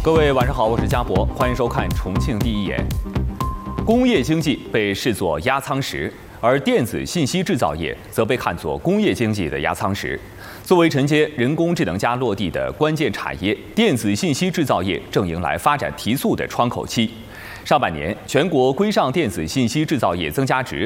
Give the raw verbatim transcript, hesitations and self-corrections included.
各位晚上好，我是嘉博，欢迎收看《重庆第一眼》。工业经济被视作压舱石，而电子信息制造业则被看作工业经济的压舱石。作为承接人工智能加落地的关键产业，电子信息制造业正迎来发展提速的窗口期。上半年，全国规上电子信息制造业增加值